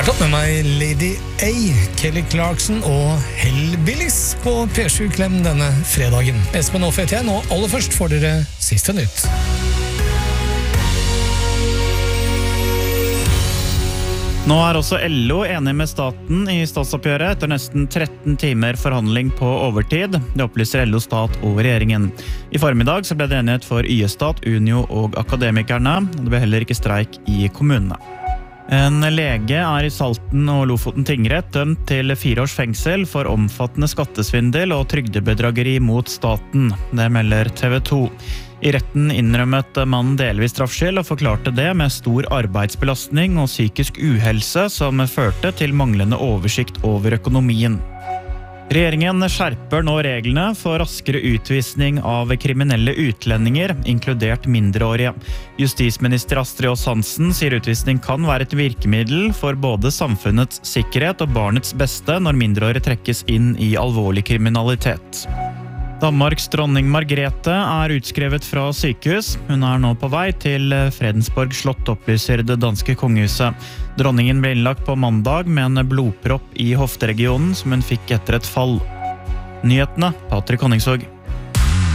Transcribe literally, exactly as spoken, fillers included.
Jeg har tatt med meg Lady A, Kelly Clarkson og Hellbillies på P sju Klem denne fredagen. Espen og Fetjen, og aller først får dere siste nytt. Nå er også L O enig med staten i statsoppgjøret etter nesten tretten timer forhandling på overtid. Det opplyser L O Stat og regjeringen. I formiddag så ble det enighet for Y-stat, Unio og akademikerne. Det ble heller ikke streik i kommunene. En lege er i Salten og Lofoten tingrett dømt til fire års fengsel for omfattende skattesvindel og trygdebedrageri mot staten. Det melder T V to. I retten innrømmet mannen delvis straffskyld og forklarte det med stor arbeidsbelastning og psykisk uhelse som førte til manglende oversikt over økonomien. Regjeringen skjerper nå reglene for raskere utvisning av kriminelle utlendinger, inkludert mindreårige. Justisminister Astrid Aas Hansen sier utvisning kan være et virkemiddel for både samfunnets sikkerhet og barnets beste når mindreårige trekkes inn i alvorlig kriminalitet. Danmarks dronning Margrethe er utskrevet fra sykehus. Hun er nå på vei til Fredensborg slott, opplyser det danske kongehuset. Dronningen ble innlagt på mandag med en blodpropp i hofteregionen som hun fikk etter et fall. Nyhetene, Patrick Honningsvåg.